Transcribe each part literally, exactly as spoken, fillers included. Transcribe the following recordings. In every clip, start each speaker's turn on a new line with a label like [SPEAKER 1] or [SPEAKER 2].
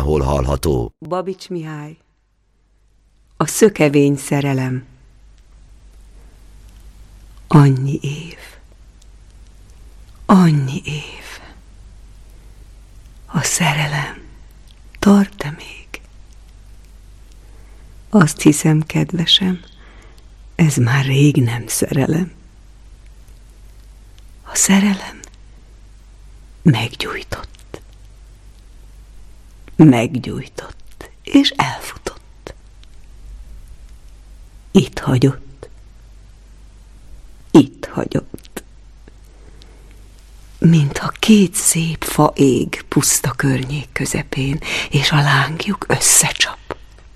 [SPEAKER 1] mindenhol hallható.
[SPEAKER 2] Babics Mihály. A szökevény szerelem. Annyi év. Annyi év. A szerelem tart-e még? Azt hiszem, kedvesem, ez már rég nem szerelem. A szerelem meggyújtott. Meggyújtott, és elfutott. Itt hagyott. Itt hagyott. Mintha két szép fa ég puszta környék közepén, és a lángjuk összecsap.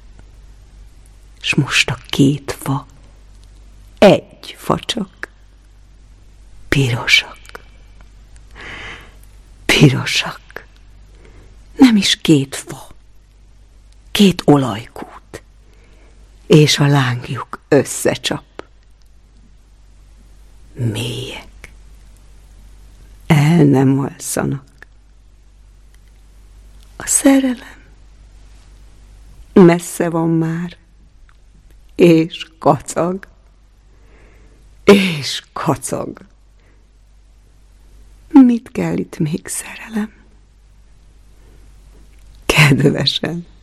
[SPEAKER 2] S most a két fa, egy fa csak, pirosak. Pirosak. Nem is két fa, két olajkút, és a lángjuk összecsap. Mélyek. El nem alszanak. A szerelem messze van már, és kacag, és kacag. Mit kell itt még, szerelem? Kedvesem,